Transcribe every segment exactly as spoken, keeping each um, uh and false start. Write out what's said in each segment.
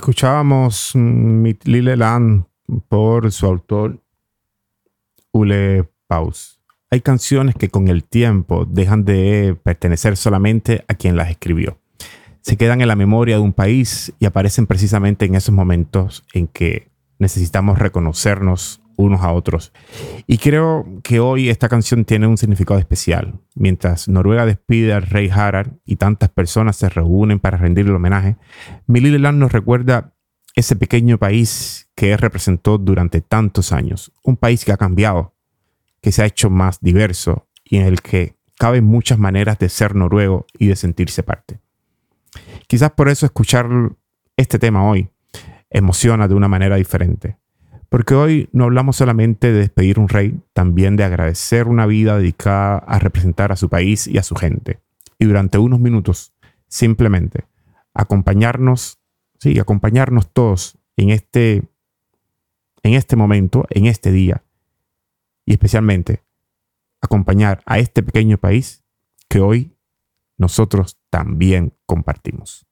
Escuchábamos Mit Lille Land por su autor Ole Paus. Hay canciones que con el tiempo dejan de pertenecer solamente a quien las escribió. Se quedan en la memoria de un país y aparecen precisamente en esos momentos en que necesitamos reconocernos unos a otros. Y creo que hoy esta canción tiene un significado especial. Mientras Noruega despide al rey Harald y tantas personas se reúnen para rendirle homenaje, Mit Lille Land nos recuerda ese pequeño país que él representó durante tantos años. Un país que ha cambiado, que se ha hecho más diverso y en el que caben muchas maneras de ser noruego y de sentirse parte. Quizás por eso escuchar este tema hoy emociona de una manera diferente. Porque hoy no hablamos solamente de despedir un rey, también de agradecer una vida dedicada a representar a su país y a su gente. Y durante unos minutos, simplemente, acompañarnos, sí, acompañarnos todos en este, en este momento, en este día. Y especialmente, acompañar a este pequeño país que hoy nosotros también compartimos.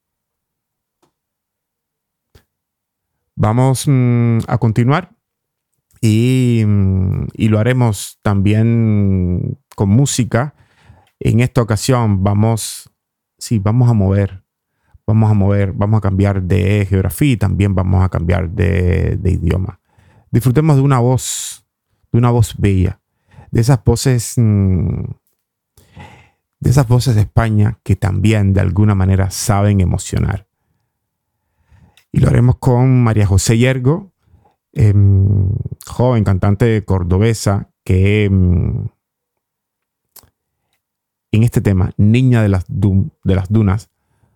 Vamos mm, a continuar y, mm, y lo haremos también con música. En esta ocasión vamos, sí, vamos a mover, vamos a mover, vamos a cambiar de geografía y también vamos a cambiar de, de idioma. Disfrutemos de una voz, de una voz bella, de esas voces, mm, de esas voces de España que también de alguna manera saben emocionar. Y lo haremos con María José Yergo, eh, joven cantante cordobesa que eh, en este tema, Niña de las, Dun- de las Dunas,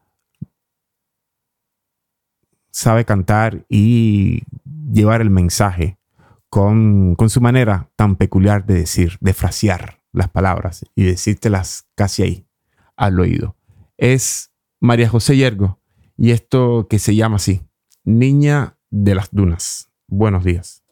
sabe cantar y llevar el mensaje con, con su manera tan peculiar de decir, de frasear las palabras y decírtelas casi ahí, al oído. Es María José Yergo y esto que se llama así, Niña de las Dunas. Buenos días.